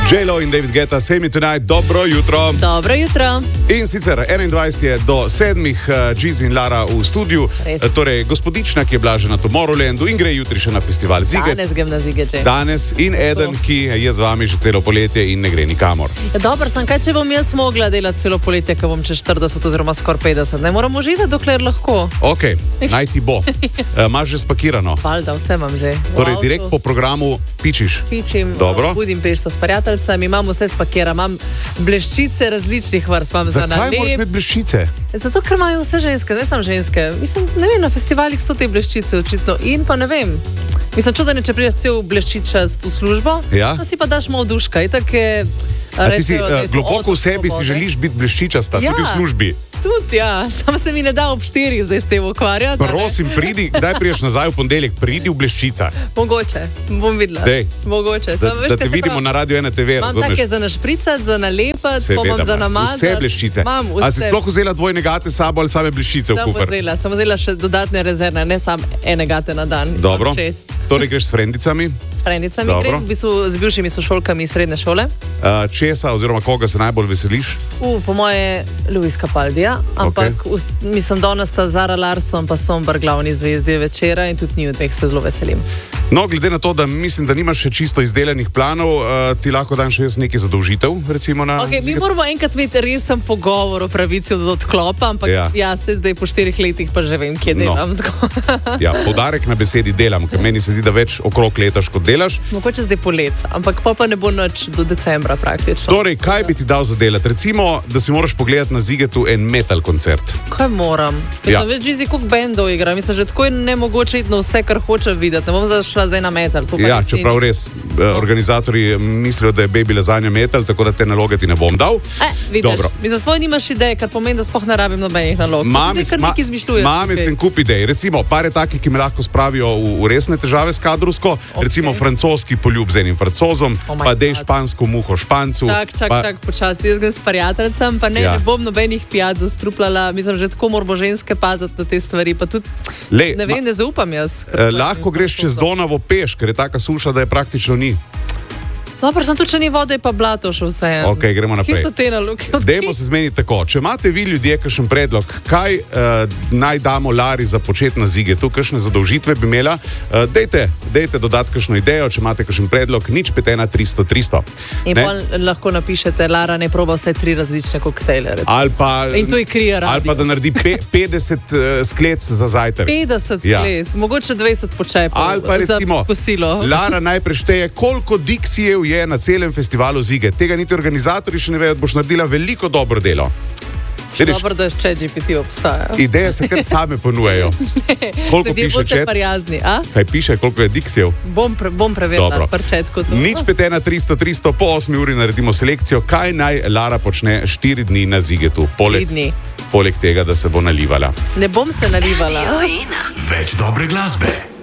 J-Lo in David Guetta, Say Me Tonight, dobro jutro. Dobro jutro. In sicer 21 je do 7, Jeezy in Lara v studiu. Torej, gospodična, ki je bila že na Tomorrowlandu in gre jutri še na festival Zige. Danes grem na Zige, če. Danes in eden, ki je z vami že celo poletje in ne gre nikamor. Ja, dobro, sem kaj, če bom jaz mogla delati celo poletje, ko bom čez 40 oziroma skoraj 50. Ne moramo živeti, dokler lahko. Ok, naj ti bo. Imaš že spakirano? Valjda, vse imam že. Torej, direkt po programu pičiš? Pičim, dobro. Budimpešta s prijateljicami, imam vse spakirano, imam bleščice različnih vrst. Zakaj moraš imeti bleščice? Zato, ker imajo vse ženske, ne samo ženske. Mislim, ne vem, na festivalih so te bleščice očitno in pa ne vem. Mislim, čudno, če prideš cel bleščičast v službo, ja? Da si pa daš malo duška. Ti si globoko v sebi si želiš biti bleščičasta, ja, tudi v službi. Tudi, ja. Samo se mi ne da ob 4 zdaj s tem ukvarjati. Prosim, pridi, kdaj priješ nazaj v ponedeljek, pridi v bleščica. Mogoče, bom videla. Dej, mogoče. Da te vidimo na Radio 1 TV. Imam take za našpricati, za nalepati, pa imam za namazati. Vse bleščice. A si sploh vzela dvojne gate sabo ali same bleščice v kufer? Sem vzela še dodatne rezervne, ne samo ene gate na dan. Dobro, torej greš s frendicami? S frendicami grem, v bistvu z bivšimi sošolkami srednje šole. Česa oziroma koga se najbolj veseliš? Po moje Luis Capaldija, ampak mislim, da ona sta Zara Larsson pa Sombar glavni zvezdi večera in tudi njih dveh se zelo veselim. No, glede na to, da mislim, da nimaš še čisto izdelanih planov, ti lahko dan še jaz nekaj zadolžitev, recimo na... Ok, mi moramo enkrat imeti resen pogovor o pravici od odklopa, ampak ja se zdaj po 4 letih pa že vem, kje delam. No. Ja, poudarek na besedi delam, ker meni se zdi, da več okrog letaš, kot delaš. Mogoče zdaj polet, ampak pa ne bo nič do decembra praktično. Torej, kaj bi ti dal za delati? Recimo, da si moraš pogledati na Zigetu en metal koncert. Kaj moram? Mislim, več Jeezy koliko bendov igra, mislim, že tako je nemogoče iti na vse, kar hoče videti. Ne bom šla zdaj na metal. Ja, čeprav res organizatorji mislijo, da je Baby Lasagna metal, tako da te naloge ti ne bom dal. Vidiš, mi za svoj nimaš ideje, kar pomeni, da sploh ne rabim nobenih nalog. Mislim, kup idej. Recimo, par je takih, ki me lahko spravijo v resne težave s kadrovsko. Recimo francoski poljub z enim francozom, pa dej špansko muho špancu. Čak, počasi. Jaz grem s prijateljcem, pa ne bom nobenih pijac zastruplala. Mislim, že tako moramo ženske paziti na te stvari, pa tudi ne vem, ne zaupam jaz. Lahko greš čez Donavo peš, ker je taka suša, da je praktično ni. Dobro, sem tudi, če ni vode, pa blato še vse. Ok, gremo naprej. Kje so te naloge? Dajmo se zmeniti tako. Če imate vi ljudje kakšen predlog, kaj naj damo Lari za počet na Zigetu, kakšne zadolžitve bi imela, dejte dodati kakšno idejo, če imate kakšen predlog, 051 300 300. In pa lahko napišete, Lara ne proba vse 3 različne koktejle. In to je krije radio. Ali pa da naredi 50 sklec za zajtrk. 50 sklec, mogoče 20 počepov. Ali pa recimo, Lara najprej šteje, koliko diksijev je na celem festivalu Zige. Tega niti organizatorji še ne vejo, da boš naredila veliko dobro delo. Dobro, da še GPT obstaja. Ideje se kar same ponujejo. Koliko piše chat? Kaj piše, koliko je diksijev? Bom preverila parčetko. 051 300 300, po 8 uri naredimo selekcijo, kaj naj Lara počne 4 dni na Zigetu. Poleg tega, da se bo nalivala. Ne bom se nalivala. Več dobre glasbe.